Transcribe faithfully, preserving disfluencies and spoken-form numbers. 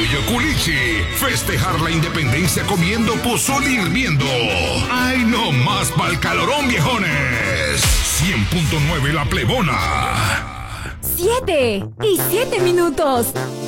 Bello Culichi. Festejar la independencia comiendo pozole hirviendo. ¡Ay, no más pa'l calorón, viejones! cien punto nueve La Plebona. Siete y siete minutos.